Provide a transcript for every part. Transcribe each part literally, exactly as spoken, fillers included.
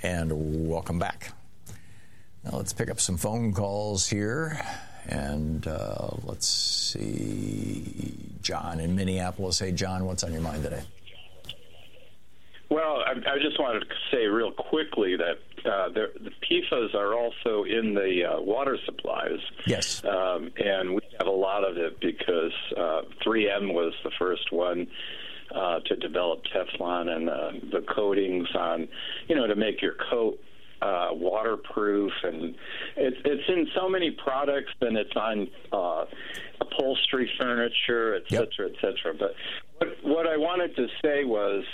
and welcome back. Now let's pick up some phone calls here, and uh, let's see. John in Minneapolis. Hey, John, what's on your mind today? Well, I, I just wanted to say real quickly that uh, the, the P F A S are also in the uh, water supplies. Yes. Um, and we have a lot of it because uh, three M was the first one uh, to develop Teflon and uh, the coatings on, you know, to make your coat uh, waterproof. And it, it's in so many products, and it's on uh, upholstery furniture, et cetera, et cetera. But what, what I wanted to say was,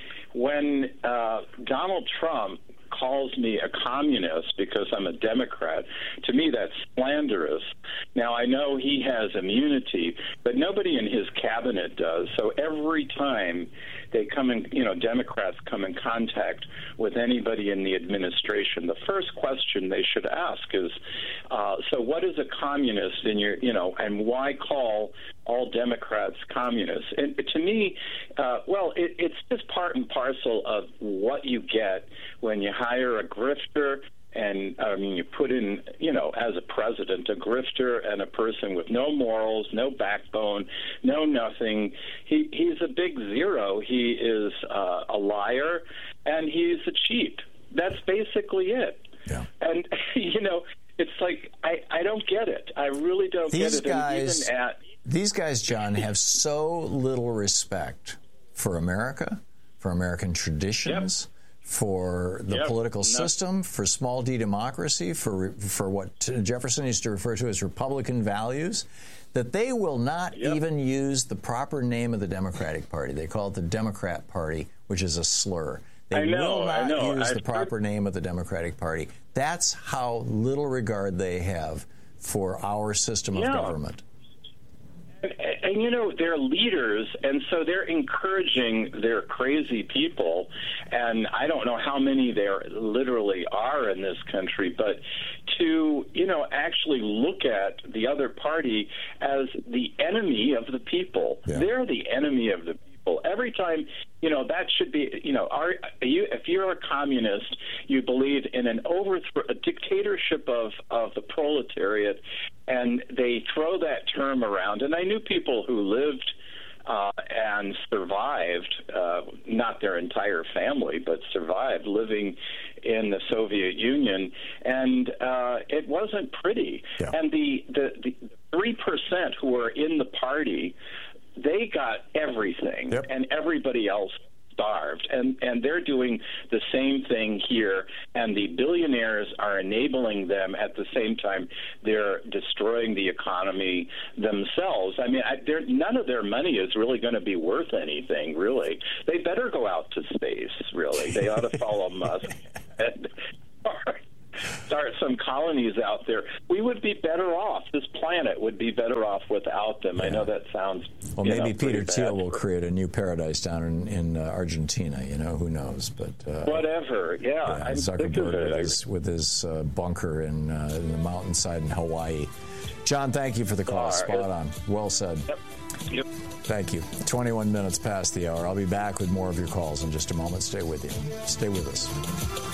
when uh, Donald Trump calls me a communist because I'm a Democrat, to me that's slanderous. Now, I know he has immunity, but nobody in his cabinet does. So every time they come in, you know, Democrats come in contact with anybody in the administration, the first question they should ask is, uh, so what is a communist in your, you know, and why call all Democrats communists? And to me, uh, well, it, it's just part and parcel of what you get when you hire a grifter. And, I mean, you put in, you know, as a president, a grifter and a person with no morals, no backbone, no nothing. He He's a big zero. He is uh, a liar, and he's a cheat. That's basically it. Yeah. And, you know, it's like, I, I don't get it. I really don't these get it. Guys, and even at, these guys, John, have so little respect for America, for American traditions, yep. for the yep. political no. system, for small d democracy, for for what Jefferson used to refer to as Republican values, that they will not yep. even use the proper name of the Democratic Party. They call it the Democrat Party, which is a slur. They I know, will not I know. use I've the proper heard... name of the Democratic Party. That's how little regard they have for our system of yeah. government. And, and, you know, they're leaders, and so they're encouraging their crazy people, and I don't know how many there literally are in this country, but to, you know, actually look at the other party as the enemy of the people. Yeah. They're the enemy of the people. Every time, you know, that should be, you know, are you, if you're a communist, you believe in an overthrow, a dictatorship of, of the proletariat, and they throw that term around. And I knew people who lived uh, and survived, uh, not their entire family, but survived living in the Soviet Union, and uh, it wasn't pretty. Yeah. And the, the, the three percent who were in the party, they got everything, yep. and everybody else starved. And, and they're doing the same thing here, and the billionaires are enabling them at the same time. They're destroying the economy themselves. I mean, I, none of their money is really going to be worth anything, really. They better go out to space, really. They ought to follow Musk and start some colonies out there. We would be better off. This planet would be better off without them. Yeah. I know that sounds well. Maybe know, Peter Thiel will for... create a new paradise down in, in uh, Argentina. You know, who knows? But uh, whatever. Yeah, yeah I'm Zuckerberg with his, with his uh, bunker in, uh, in the mountainside in Hawaii. John, thank you for the call. Spot on. Well said. Yep. Yep. Thank you. twenty-one minutes past the hour. I'll be back with more of your calls in just a moment. Stay with you. Stay with us.